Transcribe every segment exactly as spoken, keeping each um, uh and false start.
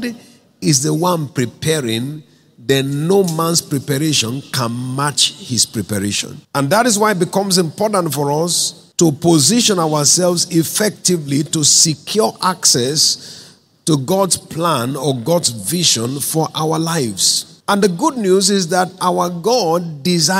God is the one preparing, then no man's preparation can match his preparation. And that is why it becomes important for us to position ourselves effectively to secure access to God's plan or God's vision for our lives. And the good news is that our God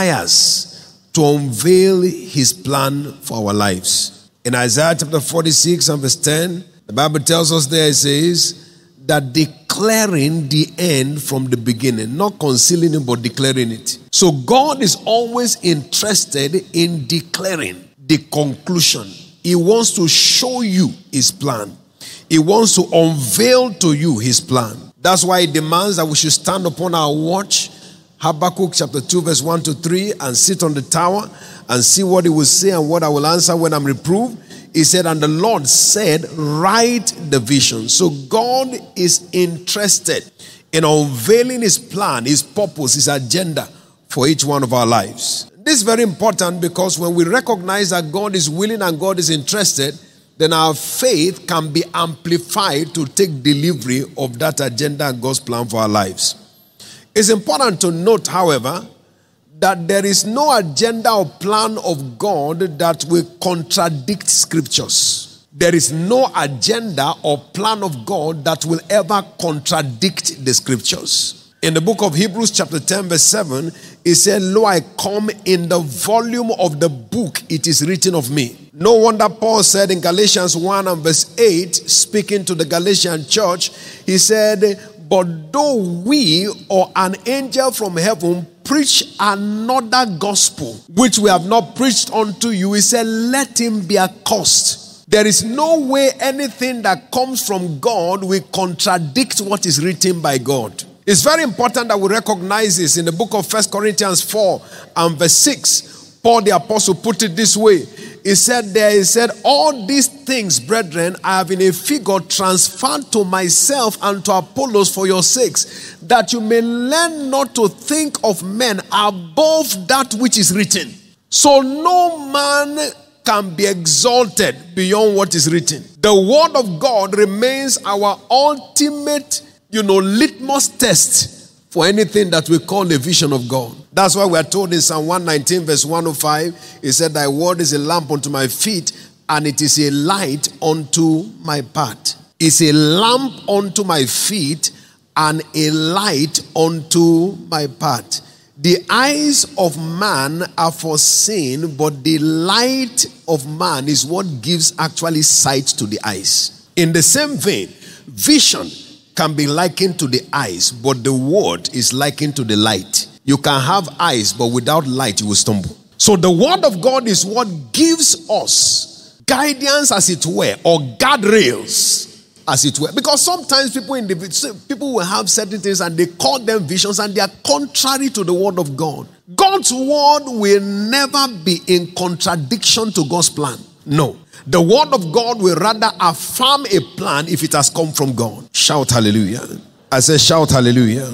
desires to unveil his plan for our lives. In Isaiah chapter forty-six and verse ten, the Bible tells us there, it says, that declaring the end from the beginning, not concealing it, but declaring it. So God is always interested in declaring the conclusion. He wants to show you his plan. He wants to unveil to you his plan. That's why he demands that we should stand upon our watch, Habakkuk chapter two verse one to three, and sit on the tower and see what he will say and what I will answer when I'm reproved. He said, and the Lord said, write the vision. So God is interested in unveiling his plan, his purpose, his agenda for each one of our lives. This is very important because when we recognize that God is willing and God is interested, then our faith can be amplified to take delivery of that agenda and God's plan for our lives. It's important to note, however, that there is no agenda or plan of God that will contradict scriptures. There is no agenda or plan of God that will ever contradict the scriptures. In the book of Hebrews chapter ten verse seven, it said, lo, I come in the volume of the book, it is written of me. No wonder Paul said in Galatians one and verse eight, speaking to the Galatian church, he said, but though we or an angel from heaven preach another gospel, which we have not preached unto you, he said, let him be accursed. There is no way anything that comes from God will contradict what is written by God. It's very important that we recognize this. In the book of First Corinthians four and verse six, Paul the apostle put it this way. He said there, he said, all these things, brethren, I have in a figure transferred to myself and to Apollos for your sakes, that you may learn not to think of men above that which is written. So no man can be exalted beyond what is written. The word of God remains our ultimate, you know, litmus test for anything that we call the vision of God. That's why we are told in Psalm one nineteen verse one oh five, it said, thy word is a lamp unto my feet, and it is a light unto my path. It's a lamp unto my feet, and a light unto my path. The eyes of man are foreseen, but the light of man is what gives actually sight to the eyes. In the same vein, vision can be likened to the eyes, but the word is likened to the light. You can have eyes, but without light, you will stumble. So the word of God is what gives us guidance, as it were, or guardrails, as it were. Because sometimes people in the people will have certain things and they call them visions, and they are contrary to the word of God. God's word will never be in contradiction to God's plan. No. The word of God will rather affirm a plan if it has come from God. Shout hallelujah. I say shout hallelujah.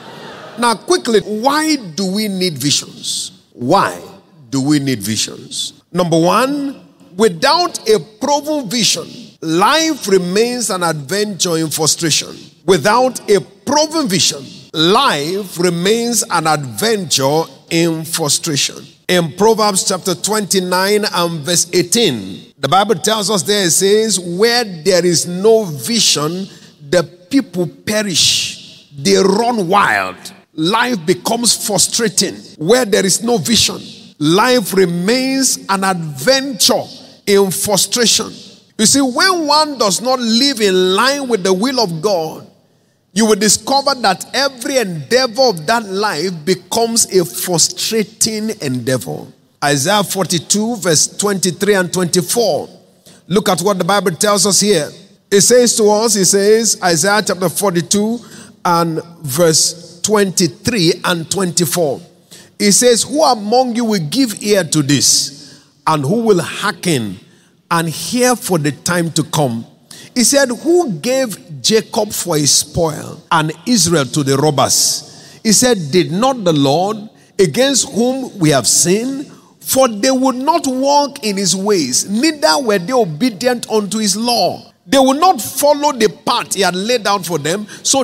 Now quickly, why do we need visions? Why do we need visions? Number one, without a proven vision, life remains an adventure in frustration. Without a proven vision, life remains an adventure in frustration. In Proverbs chapter twenty-nine and verse eighteen, the Bible tells us there, it says, where there is no vision, the people perish. They run wild. Life becomes frustrating. Where there is no vision, life remains an adventure in frustration. You see, when one does not live in line with the will of God, you will discover that every endeavor of that life becomes a frustrating endeavor. Isaiah forty-two verse twenty-three and twenty-four. Look at what the Bible tells us here. It says to us, it says, Isaiah chapter forty-two and verse twenty-three and twenty-four. It says, who among you will give ear to this, and who will hearken and hear for the time to come? He said, who gave Jacob for a spoil and Israel to the robbers? He said, did not the Lord, against whom we have sinned? For they would not walk in his ways, neither were they obedient unto his law. They would not follow the path he had laid out for them, so